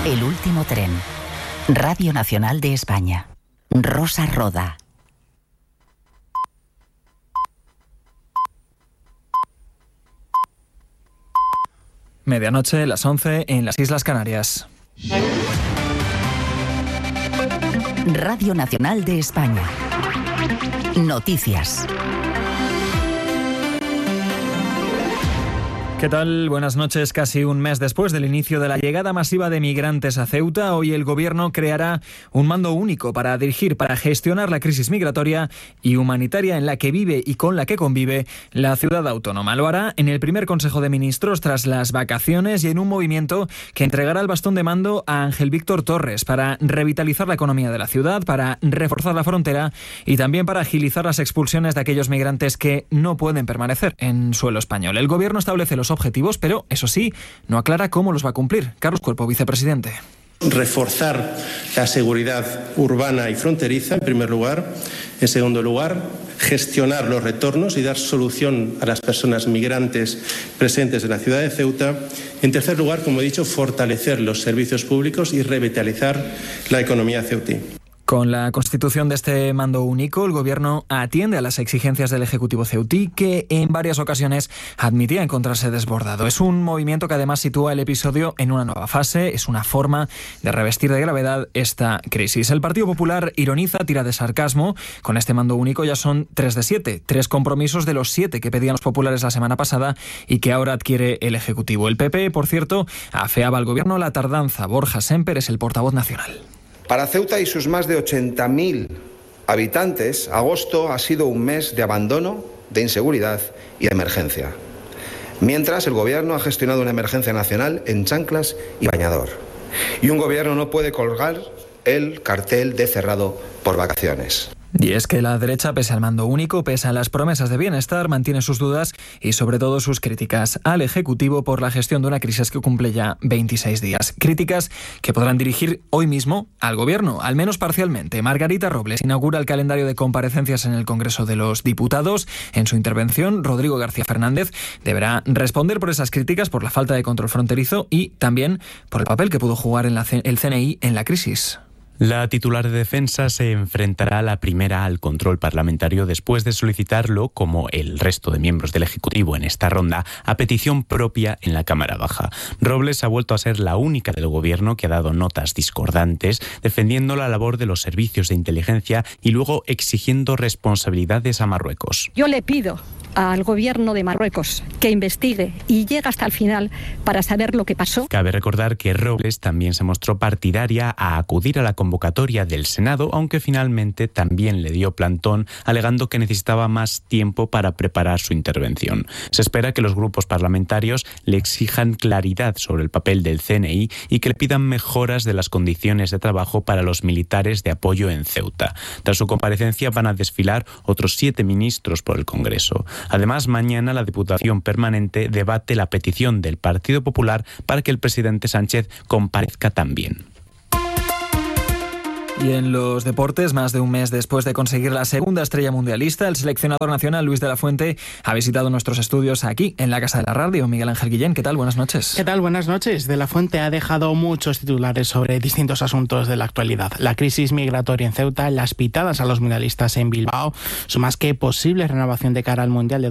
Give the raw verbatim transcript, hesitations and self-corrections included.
El último tren. Radio Nacional de España. Rosa Roda. Medianoche, las once, en las Islas Canarias. Radio Nacional de España. Noticias. ¿Qué tal? Buenas noches. Casi un mes después del inicio de la llegada masiva de migrantes a Ceuta, hoy el Gobierno creará un mando único para dirigir, para gestionar la crisis migratoria y humanitaria en la que vive y con la que convive la ciudad autónoma. Lo hará en el primer Consejo de Ministros tras las vacaciones y en un movimiento que entregará el bastón de mando a Ángel Víctor Torres para revitalizar la economía de la ciudad, para reforzar la frontera y también para agilizar las expulsiones de aquellos migrantes que no pueden permanecer en suelo español. El Gobierno establece los objetivos, pero eso sí, no aclara cómo los va a cumplir. Carlos Cuerpo, vicepresidente. Reforzar la seguridad urbana y fronteriza, en primer lugar. En segundo lugar, gestionar los retornos y dar solución a las personas migrantes presentes en la ciudad de Ceuta. En tercer lugar, como he dicho, fortalecer los servicios públicos y revitalizar la economía ceutí. Con la constitución de este mando único, el Gobierno atiende a las exigencias del Ejecutivo ceutí, que en varias ocasiones admitía encontrarse desbordado. Es un movimiento que además sitúa el episodio en una nueva fase, es una forma de revestir de gravedad esta crisis. El Partido Popular ironiza, tira de sarcasmo. Con este mando único ya son tres de siete, tres compromisos de los siete que pedían los populares la semana pasada y que ahora adquiere el Ejecutivo. El P P, por cierto, afeaba al Gobierno la tardanza. Borja Semper es el portavoz nacional. Para Ceuta y sus más de ochenta mil habitantes, agosto ha sido un mes de abandono, de inseguridad y de emergencia. Mientras, el Gobierno ha gestionado una emergencia nacional en chanclas y bañador. Y un Gobierno no puede colgar el cartel de cerrado por vacaciones. Y es que la derecha, pese al mando único, pese a las promesas de bienestar, mantiene sus dudas y sobre todo sus críticas al Ejecutivo por la gestión de una crisis que cumple ya veintiséis días. Críticas que podrán dirigir hoy mismo al Gobierno, al menos parcialmente. Margarita Robles inaugura el calendario de comparecencias en el Congreso de los Diputados. En su intervención, Rodrigo García Fernández deberá responder por esas críticas, por la falta de control fronterizo y también por el papel que pudo jugar en la C- el C N I en la crisis. La titular de Defensa se enfrentará a la primera al control parlamentario después de solicitarlo, como el resto de miembros del Ejecutivo en esta ronda, a petición propia en la Cámara Baja. Robles ha vuelto a ser la única del Gobierno que ha dado notas discordantes, defendiendo la labor de los servicios de inteligencia y luego exigiendo responsabilidades a Marruecos. Yo le pido al Gobierno de Marruecos que investigue y llegue hasta el final para saber lo que pasó. Cabe recordar que Robles también se mostró partidaria a acudir a la convocatoria del Senado, aunque finalmente también le dio plantón, alegando que necesitaba más tiempo para preparar su intervención. Se espera que los grupos parlamentarios le exijan claridad sobre el papel del C N I y que le pidan mejoras de las condiciones de trabajo para los militares de apoyo en Ceuta. Tras su comparecencia van a desfilar otros siete ministros por el Congreso. Además, mañana la Diputación Permanente debate la petición del Partido Popular para que el presidente Sánchez comparezca también. Y en los deportes, más de un mes después de conseguir la segunda estrella mundialista, el seleccionador nacional Luis de la Fuente ha visitado nuestros estudios aquí, en la Casa de la Radio. Miguel Ángel Guillén, ¿qué tal? Buenas noches. ¿Qué tal? Buenas noches. De la Fuente ha dejado muchos titulares sobre distintos asuntos de la actualidad. La crisis migratoria en Ceuta, las pitadas a los mundialistas en Bilbao, su más que posible renovación de cara al Mundial de